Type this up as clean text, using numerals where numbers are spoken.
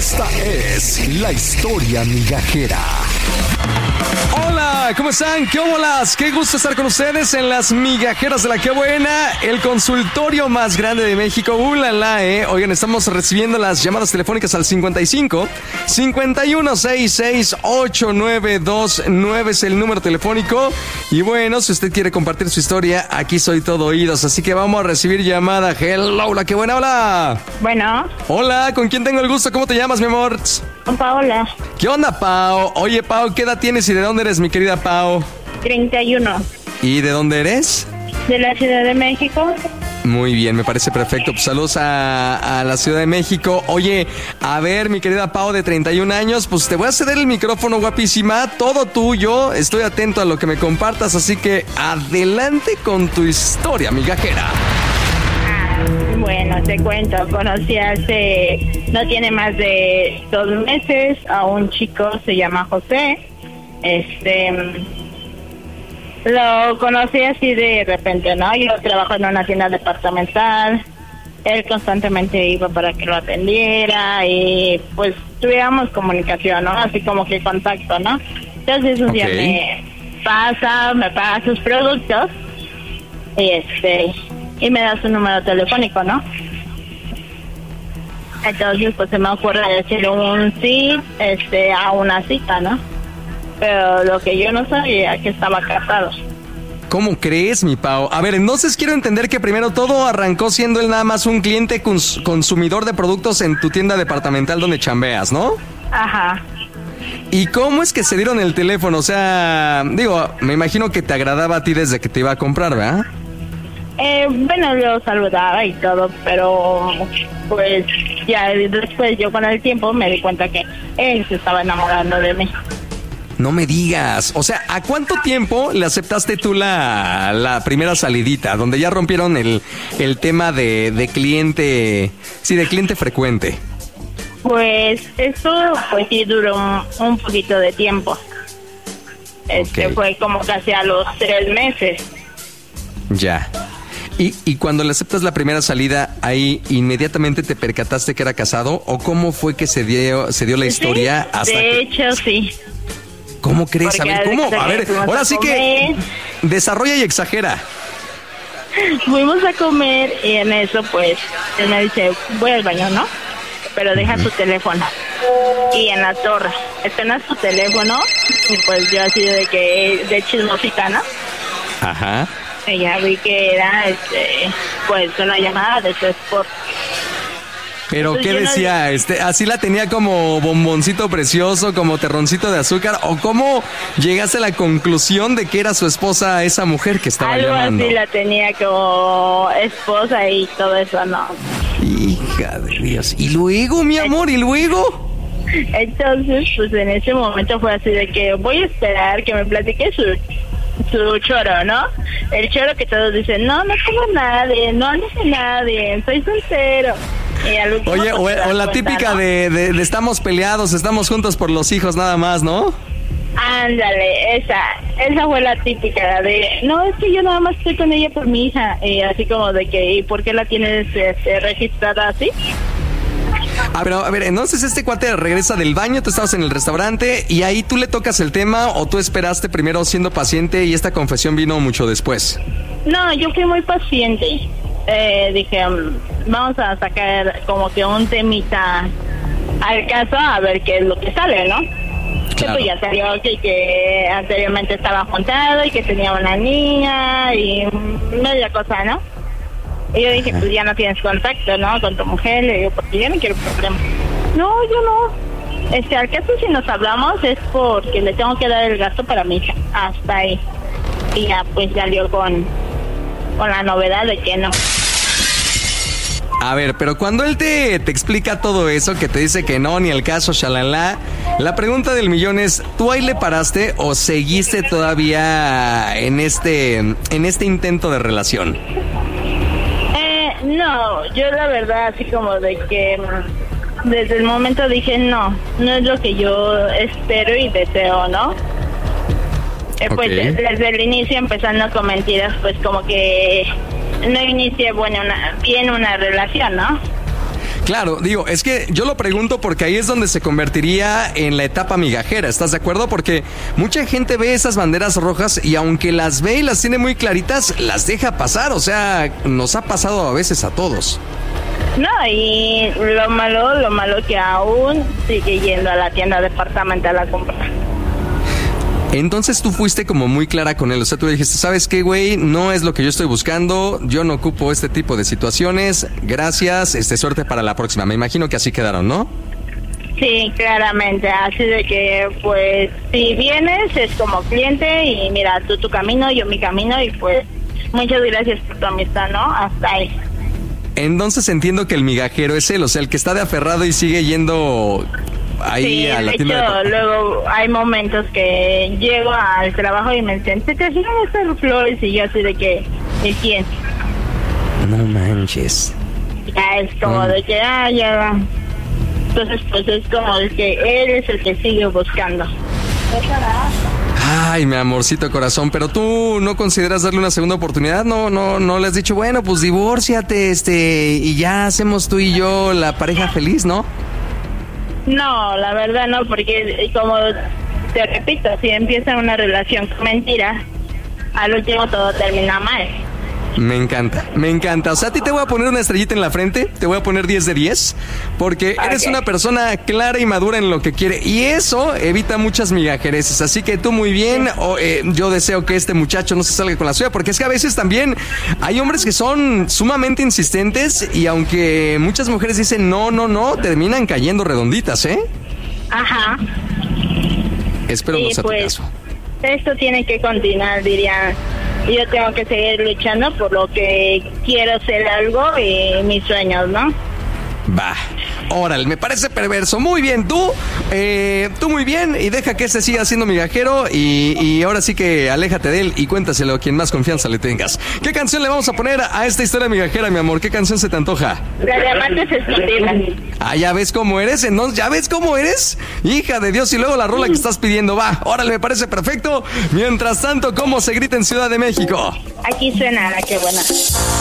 Esta es la historia migajera. Hola, ¿cómo están? ¿Qué bolas? Qué gusto estar con ustedes en las migajeras de la Qué Buena, el consultorio más grande de México. Oigan, estamos recibiendo las llamadas telefónicas al 55 5166 8929 es el número telefónico. Y bueno, si usted quiere compartir su historia, aquí soy todo oídos. Así que vamos a recibir llamada. Hello, la Qué Buena, hola. Bueno. Hola, ¿con quién tengo el gusto? ¿Cómo te llamas, mi amor? Con Paola. ¿Qué onda, Pao? Oye, Pao, ¿qué edad tienes y de dónde eres, mi querida Pao? 31. ¿Y de dónde eres? De la Ciudad de México. Muy bien, me parece perfecto. Pues saludos a la Ciudad de México. Oye, a ver, mi querida Pao de 31 años, pues te voy a ceder el micrófono, guapísima. Todo tuyo. Estoy atento a lo que me compartas, así que adelante con tu historia, migajera. Bueno, te cuento, conocí no tiene más de 2 meses a un chico, se llama José. Lo conocí así de repente, ¿no? Yo trabajo en una tienda departamental, él constantemente iba para que lo atendiera y pues tuviéramos comunicación, ¿no? Así como que contacto, ¿no? Entonces un día me paga sus productos y me da su número telefónico, ¿no? Entonces pues se me ocurre decir un sí a una cita, ¿no? Pero lo que yo no sabía que estaba casado. ¿Cómo crees, mi Pao? A ver, entonces quiero entender que primero todo arrancó siendo él nada más un cliente consumidor de productos en tu tienda departamental donde chambeas, ¿no? Ajá. ¿Y cómo es que se dieron el teléfono? O sea, digo, me imagino que te agradaba a ti desde que te iba a comprar, ¿verdad? Bueno, lo saludaba y todo, pero pues ya después yo con el tiempo me di cuenta que él se estaba enamorando de mí. No me digas. O sea, ¿a cuánto tiempo le aceptaste tú la primera salidita? Donde ya rompieron el tema de cliente, sí, de cliente frecuente. Pues eso pues sí duró un poquito de tiempo. Fue como casi a los 3 meses. Ya. ¿Y cuando le aceptas la primera salida, ahí inmediatamente te percataste que era casado? ¿O cómo fue que se dio la historia? Sí, de hecho, sí. ¿Cómo crees? A ver, ¿cómo? A ver, ahora sí que desarrolla y exagera. Fuimos a comer y en eso, pues, él me dice, voy al baño, ¿no? Pero deja tu teléfono. Y en la torre, está su teléfono. Y pues yo así de chismosita, ¿no? Ajá. Y ya vi que era, pues, una llamada de su esposo. ¿Pero qué decía? ¿Así la tenía como bomboncito precioso, como terroncito de azúcar? ¿O cómo llegaste a la conclusión de que era su esposa esa mujer que estaba llamando? Algo así la tenía como esposa y todo eso, ¿no? Hija de Dios. ¿Y luego, mi amor? ¿Y luego? Entonces, pues en ese momento fue así de que voy a esperar que me platique su choro, ¿no? El choro que todos dicen, no tengo nadie, no dice nadie, soy soltero. Oye, o la típica, ¿no? de estamos peleados, estamos juntos por los hijos nada más, ¿no? Ándale, esa fue la típica de, no, es que yo nada más estoy con ella por mi hija, así como de que, ¿y por qué la tienes registrada así? A ver, entonces este cuate regresa del baño, tú estabas en el restaurante y ahí tú le tocas el tema o tú esperaste primero siendo paciente y esta confesión vino mucho después. No, yo fui muy paciente. Dije, vamos a sacar como que un temita al caso a ver qué es lo que sale, ¿no? Claro. Que pues ya salió que anteriormente estaba juntado y que tenía una niña y media cosa, ¿no? Y yo dije, pues ya no tienes contacto, ¿no? Con tu mujer. Le digo, porque yo no quiero problemas. No, yo no. Al caso si nos hablamos es porque le tengo que dar el gasto para mi hija. Hasta ahí. Y ya pues salió con la novedad de que no. A ver, pero cuando él te explica todo eso, que te dice que no, ni el caso, shalala, la pregunta del millón es, ¿tú ahí le paraste o seguiste todavía en este intento de relación? No, yo la verdad así como de que desde el momento dije no es lo que yo espero y deseo, ¿no? Pues desde el inicio empezando con mentiras, pues como que no inicié bien una relación, ¿no? Claro, digo, es que yo lo pregunto porque ahí es donde se convertiría en la etapa migajera, ¿estás de acuerdo? Porque mucha gente ve esas banderas rojas y aunque las ve y las tiene muy claritas, las deja pasar, o sea, nos ha pasado a veces a todos. No, y lo malo que aún sigue yendo a la tienda departamental a comprar. Entonces tú fuiste como muy clara con él, o sea, tú le dijiste, ¿sabes qué, güey? No es lo que yo estoy buscando, yo no ocupo este tipo de situaciones, gracias, suerte para la próxima. Me imagino que así quedaron, ¿no? Sí, claramente, así de que, pues, si vienes es como cliente y mira, tú tu camino, yo mi camino y pues, muchas gracias por tu amistad, ¿no? Hasta ahí. Entonces entiendo que el migajero es él, o sea, el que está de aferrado y sigue yendo ahí sí, a la de tienda. Hecho, luego hay momentos que llego al trabajo y me dicen, ¿te trajeron estas flores? Y yo así de que, ¿el quién? No manches. Ya es como de que, ya va. Entonces, pues es como de que él es el que sigue buscando. Ay, mi amorcito corazón, pero tú no consideras darle una segunda oportunidad, no le has dicho, bueno, pues divórciate, y ya hacemos tú y yo la pareja feliz, ¿no? No, la verdad no, porque como te repito, si empieza una relación con mentira, al último todo termina mal. Me encanta. O sea, a ti te voy a poner una estrellita en la frente, te voy a poner 10 de 10, porque eres una persona clara y madura en lo que quiere, y eso evita muchas migajereces. Así que tú muy bien, yo deseo que este muchacho no se salga con la suya, porque es que a veces también hay hombres que son sumamente insistentes, y aunque muchas mujeres dicen no, terminan cayendo redonditas, ¿eh? Ajá. Espero no sea tu caso. Esto tiene que continuar, diría. Yo tengo que seguir luchando por lo que quiero ser algo y mis sueños, ¿no? Va, órale, me parece perverso. Muy bien, tú muy bien, y deja que siga siendo migajero, y ahora sí que aléjate de él y cuéntaselo a quien más confianza le tengas. ¿Qué canción le vamos a poner a esta historia migajera, mi amor? ¿Qué canción se te antoja? La de Amantes Exclusivas. Ah, ¿ya ves cómo eres? Entonces, ¿ya ves cómo eres? Hija de Dios, y luego la rola que estás pidiendo, va, órale, me parece perfecto. Mientras tanto, ¿cómo se grita en Ciudad de México? Aquí suena la que buena.